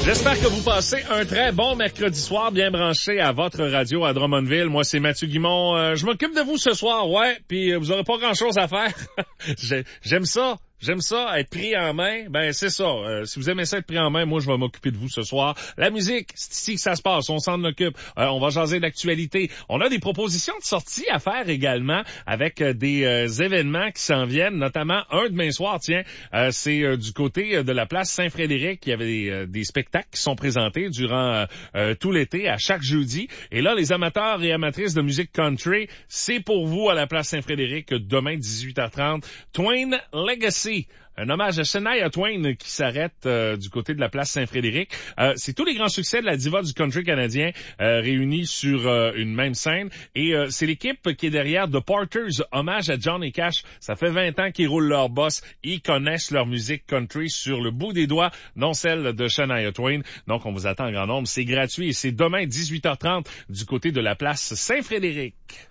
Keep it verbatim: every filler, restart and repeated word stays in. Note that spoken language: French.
J'espère que vous passez un très bon mercredi soir, bien branché à votre radio à Drummondville. Moi, c'est Mathieu Guimond. Euh, je m'occupe de vous ce soir, ouais, puis euh, vous aurez pas grand-chose à faire. J'aime ça. J'aime ça, être pris en main. Ben, c'est ça. Euh, si vous aimez ça, être pris en main, moi, je vais m'occuper de vous ce soir. La musique, c'est ici que ça se passe. On s'en occupe. Euh, on va jaser d'actualité. On a des propositions de sortie à faire également avec euh, des euh, événements qui s'en viennent, notamment un demain soir, tiens, euh, c'est euh, du côté euh, de la place Saint-Frédéric. Il y avait des, euh, des spectacles qui sont présentés durant euh, euh, tout l'été, à chaque jeudi. Et là, les amateurs et amatrices de musique country, c'est pour vous à la place Saint-Frédéric demain, dix-huit heures trente. Twain Legacy. Un hommage à Shania Twain qui s'arrête euh, du côté de la place Saint-Frédéric. Euh, c'est tous les grands succès de la diva du country canadien euh, réunis sur euh, une même scène. Et euh, c'est l'équipe qui est derrière The Porters, hommage à Johnny Cash. Ça fait vingt ans qu'ils roulent leur boss. Ils connaissent leur musique country sur le bout des doigts, non celle de Shania Twain. Donc, on vous attend en grand nombre. C'est gratuit et c'est demain, dix-huit heures trente, du côté de la place Saint-Frédéric.